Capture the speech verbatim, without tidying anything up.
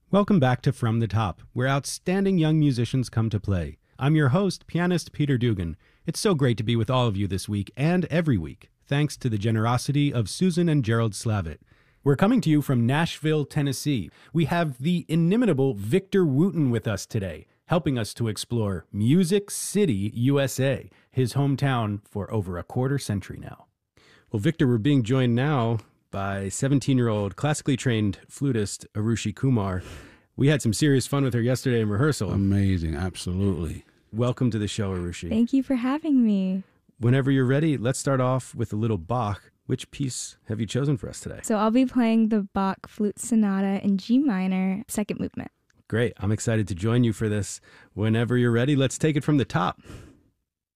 Welcome back to From the Top, where outstanding young musicians come to play. I'm your host, pianist Peter Dugan. It's so great to be with all of you this week and every week, thanks to the generosity of Susan and Gerald Slavitt. We're coming to you from Nashville, Tennessee. We have the inimitable Victor Wooten with us today, helping us to explore Music City, U S A, his hometown for over a quarter century now. Well, Victor, we're being joined now by seventeen-year-old classically trained flutist Arushi Kumar. We had some serious fun with her yesterday in rehearsal. Amazing, absolutely. Welcome to the show, Arushi. Thank you for having me. Whenever you're ready, let's start off with a little Bach. Which piece have you chosen for us today? So I'll be playing the Bach Flute Sonata in G minor, second movement. Great. I'm excited to join you for this. Whenever you're ready, let's take it from the top.